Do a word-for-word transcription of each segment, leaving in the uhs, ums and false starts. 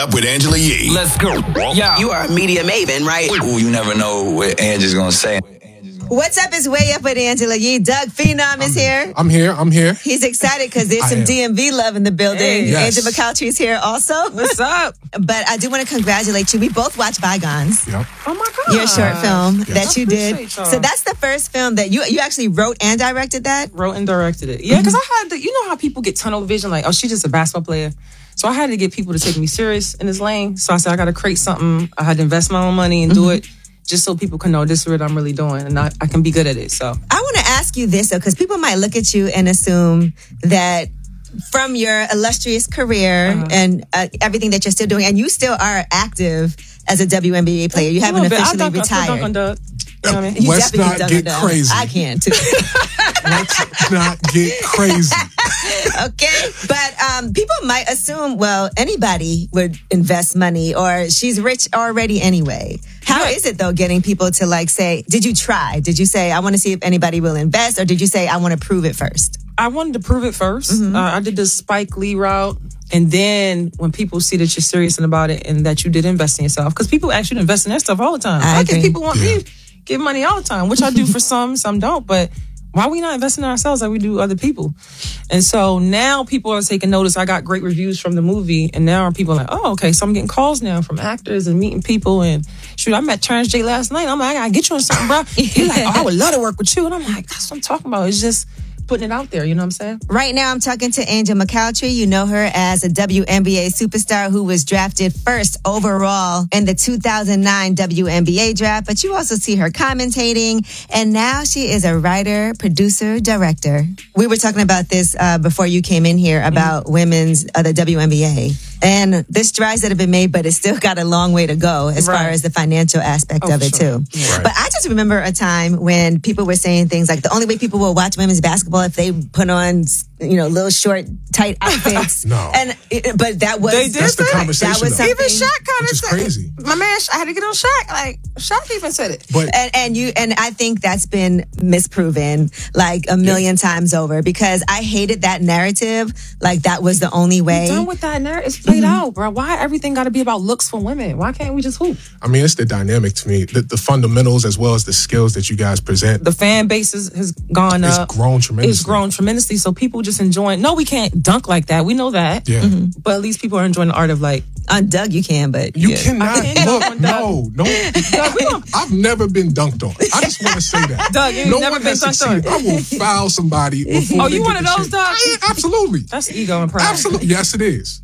Up with Angela Yee. Let's go. Yeah. You are a media maven, right? Ooh, you never know what Angela's gonna say. What's up is Way Up with Angela Yee. Doug Phenom is here. I'm here. I'm here. He's excited because there's I some am. D M V love in the building. Hey, yes. Angela McCoughtry is here also. What's up? But I do want to congratulate you. We both watched Bygones. Yep. Oh my God. Your short film Yes. that you did. appreciate y'all. So that's the first film that you you actually wrote and directed that? Wrote and directed it. Yeah, because I had to, you know how people get tunnel vision, like, oh, she's just a basketball player. So I had to get people to take me serious in this lane. So I said, I got to create something. I had to invest my own money and do it just so people can know this is what I'm really doing and I, I can be good at it. So I want to ask you this, though, because people might look at you and assume that from your illustrious career Uh-huh. and uh, everything that you're still doing, and you still are active as a W N B A player. You A haven't little bit. I officially dunk, I still retired. dunk on Doug. You know what I mean? You Let's definitely not done get it, though. crazy. I can, too. Let's not get crazy. Okay, but um, people might assume, well, anybody would invest money, or she's rich already anyway. How Yeah. is it though, getting people to like say, did you try? Did you say, I want to see if anybody will invest, or did you say, I want to prove it first? I wanted to prove it first. Uh, I did the Spike Lee route. And then when people see that you're serious about it and that you did invest in yourself, because people ask you to invest in their stuff all the time. I I, agree. think people want me to give money all the time, which I do for some, some don't. But why are we not investing in ourselves like we do other people? And so now people are taking notice. I got great reviews from the movie, and now people are like, oh, okay, so I'm getting calls now from actors and meeting people. And shoot, I met Terrence J last night. I'm like, I gotta get you on something, bro. He's like, oh, I would love to work with you. And I'm like, that's what I'm talking about. It's just putting it out there. You know what I'm saying? Right now, I'm talking to Angel McCoughtry. You know her as a W N B A superstar who was drafted first overall in the two thousand nine W N B A draft. But you also see her commentating. And now she is a writer, producer, director. We were talking about this uh, before you came in here about mm-hmm. women's, uh, the W N B A. And there's strides that have been made, but it's still got a long way to go as Right. far as the financial aspect Oh, of it, sure. too. Yeah. Right. But I just remember a time when people were saying things like the only way people will watch women's basketball if they put on, you know, little short, tight outfits. No. And it, but that was They did That's the say- conversation, That was though. something. Even Shaq kind Which of is said crazy. My man, I had to get on Shaq. Like, Shaq even said it. But And, and you and I think that's been misproven like a million times over, because I hated that narrative. Like that was the only way. Done with that narrative. It's played out, bro. Why everything got to be about looks for women? Why can't we just hoop? I mean, it's the dynamic to me, the, the fundamentals as well as the skills that you guys present. The fan base is, has gone It's up. grown tremendously. It's grown tremendously. So people just enjoying. No, we can't dunk like that. We know that. Yeah. Mm-hmm. But at least people are enjoying the art of like. On Doug, you can, but You yeah. cannot I can't look. dunk on Doug. No, no. Doug, we don't- I've never been dunked on. I just want to say that. Doug, you ain't no never one been has dunked succeeded. on. I will foul somebody before Oh, they you get one of the those, shit. Doug? I- absolutely. That's ego and pride. Absolutely. Yes, it is.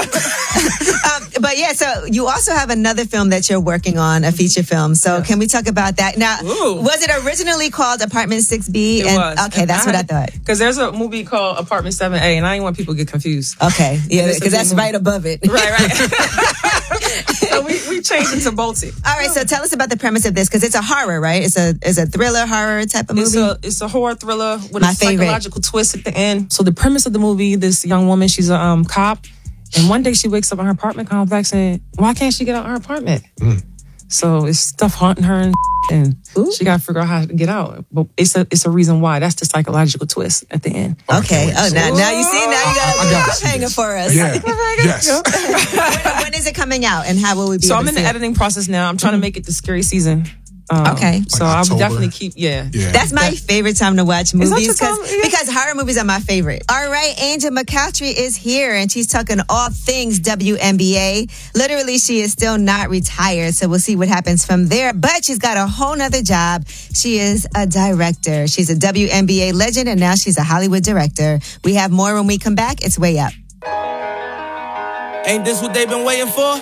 Um, but yeah, so you also have another film that you're working on, a feature film. So can we talk about that? Now, Ooh. was it originally called Apartment six B? It and, was. Okay, that's what I thought. Because there's a movie called Apartment seven A, and I didn't want people to get confused. Okay, yeah, And it's a because that's good movie. right above it. Right, right. So we, we changed it to Bolty. All right, so tell us about the premise of this, because it's a horror, right? It's a it's a thriller horror type of It's movie. a it's a horror thriller with My a favorite. psychological twist at the end. So the premise of the movie, this young woman, she's a um, cop, and one day she wakes up in her apartment complex and why can't she get out of her apartment? So it's stuff haunting her and, and she got to figure out how to get out. But it's a it's a reason why. That's the psychological twist at the end. Okay. Oh, now, now you see, now you I got gotta a see cliffhanger this. for us. Yeah. Yes. when, when is it coming out, and how will we be So able I'm to in the see it? editing process now. I'm trying to make it the scary season. Um, Okay. So Like I would October. definitely keep, yeah. Yeah. That's my favorite time to watch that movies, your time? cause, Yeah. because horror movies are my favorite. All right, Angel McCoughtry is here, and she's talking all things W N B A. Literally, she is still not retired, so we'll see what happens from there. But she's got a whole nother job. She is a director. She's a W N B A legend, and now she's a Hollywood director. We have more when we come back. It's Way Up. Ain't this what they've been waiting for?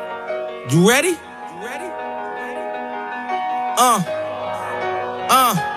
You ready? Uh. Uh.